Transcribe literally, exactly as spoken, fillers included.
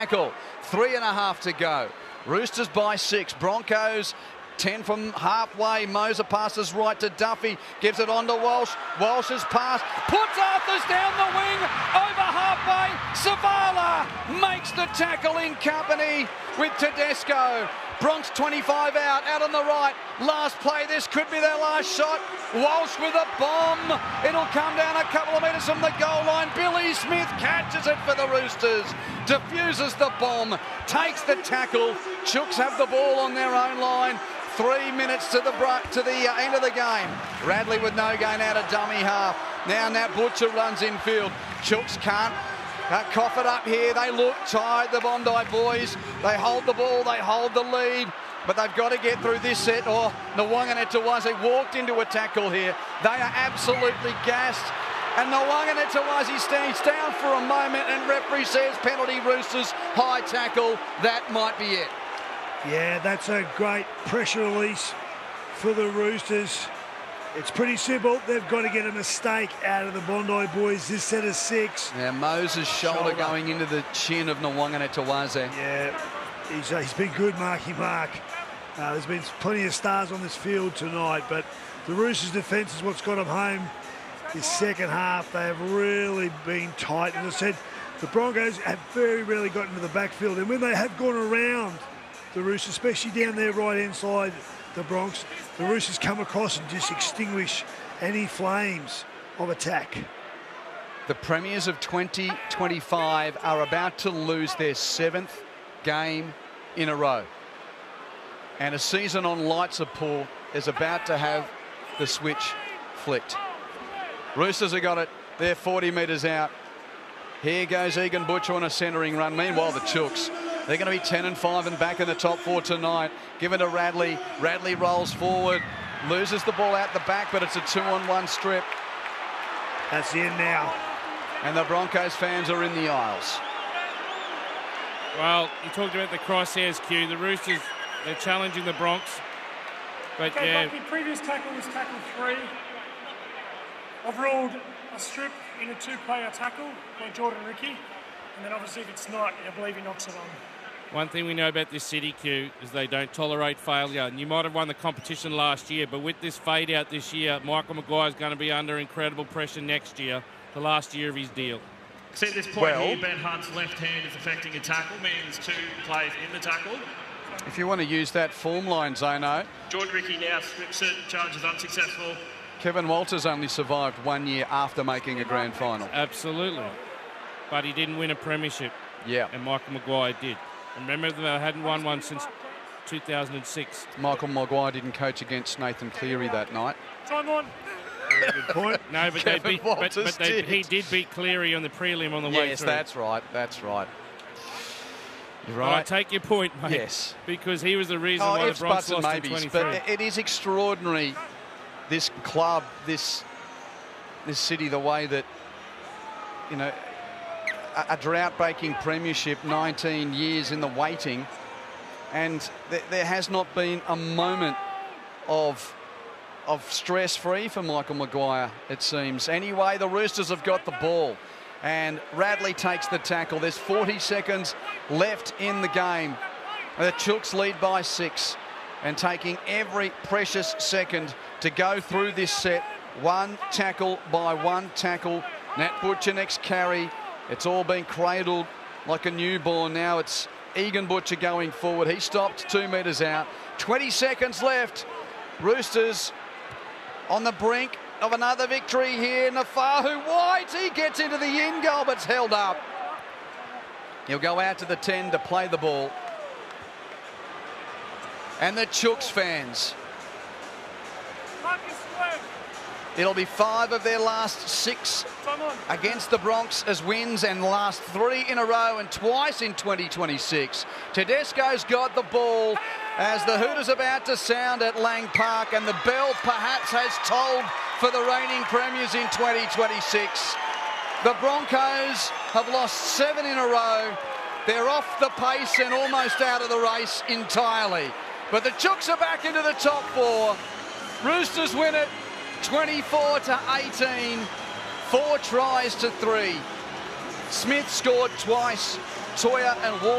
Tackle, three and a half to go. Roosters by six. Broncos ten from halfway. Moser passes right to Duffy. Gives it on to Walsh. Walsh's pass. Puts Arthurs down the wing. Over halfway. Savala makes the tackle in company with Tedesco. Bronx twenty-five out. Out on the right. Last play. This could be their last shot. Walsh with a bomb. It'll come down a couple of metres from the goal line. Billy Smith catches it for the Roosters. Diffuses the bomb. Takes the tackle. Chooks have the ball on their own line. Three minutes to the to the uh, end of the game. Radley with no gain out of dummy half. Now Nat Butcher runs infield. Chooks can't uh, cough it up here. They look tired, the Bondi boys. They hold the ball. They hold the lead. But they've got to get through this set or Nwanganetawaze walked into a tackle here. They are absolutely gassed. And Nwanganetawaze stands down for a moment and referee says penalty Roosters, high tackle. That might be it. Yeah, that's a great pressure release for the Roosters. It's pretty simple. They've got to get a mistake out of the Bondi boys this set of six. Now Moses' shoulder, shoulder going into the chin of Nwanganetawaze. Yeah, he's, uh, he's been good, Marky Mark. Uh, there's been plenty of stars on this field tonight, but the Roosters' defence is what's got them home this second half. They have really been tight. As I said, the Broncos have very rarely gotten into the backfield, and when they have gone around the Roosters, especially down their right-hand side, the Bronx, the Roosters come across and just extinguish any flames of attack. The premiers of twenty twenty-five are about to lose their seventh game in a row. And a season on light support is about to have the switch flicked. Roosters have got it. They're forty metres out. Here goes Egan Butcher on a centering run. Meanwhile, the Chooks, they're going to be ten and five and back in the top four tonight. Give it to Radley. Radley rolls forward, loses the ball out the back, but it's a two-on-one strip. That's the end now. And the Broncos fans are in the aisles. Well, you talked about the crosshairs, Q. The Roosters, they're challenging the Bronx. But okay, yeah. Bucky, previous tackle was tackle three. I've ruled a strip in a two-player tackle by Jordan Ricky. And then obviously if it's not, I believe he knocks it on. One thing we know about this city, Q, is they don't tolerate failure. And you might have won the competition last year, but with this fade out this year, Michael Maguire is going to be under incredible pressure next year, the last year of his deal. See at this point well, here, Ben Hunt's left hand is affecting a tackle, meaning there's two players in the tackle. If you want to use that form line, Zano. Jordan Ricky now strips it, charges unsuccessful. Kevin Walters only survived one year after making a grand final. Absolutely. But he didn't win a premiership. Yeah. And Michael Maguire did. Remember, they hadn't won one since two thousand six. Michael Maguire didn't coach against Nathan Cleary that night. Time on. Very good point. No, but, they beat, but, but they, did. he did beat Cleary on the prelim on the way yes, through. Yes, that's right. That's right. You're right. Well, I take your point, mate. Yes. Because he was the reason oh, why ifs, the Bronx buts, lost and in maybes, twenty-three. but it is extraordinary, this club, this, this city, the way that, you know, a drought-breaking premiership, nineteen years in the waiting, and th there has not been a moment of of stress-free for Michael Maguire, it seems. Anyway, the Roosters have got the ball, and Radley takes the tackle. There's forty seconds left in the game. The Chooks lead by six, and taking every precious second to go through this set, one tackle by one tackle. Nat Butcher next carry. It's all been cradled like a newborn. Now it's Egan Butcher going forward. He stopped two metres out. twenty seconds left. Roosters on the brink of another victory here. Nafahu White, he gets into the in goal, but it's held up. He'll go out to the ten to play the ball. And the Chooks fans, it'll be five of their last six against the Bronx as wins, and last three in a row and twice in twenty twenty-six. Tedesco's got the ball as the Hooters about to sound at Lang Park, and the bell perhaps has tolled for the reigning premiers in twenty twenty-six. The Broncos have lost seven in a row. They're off the pace and almost out of the race entirely. But the Chooks are back into the top four. Roosters win it twenty-four to eighteen, four tries to three. Smith scored twice. Toya and Wall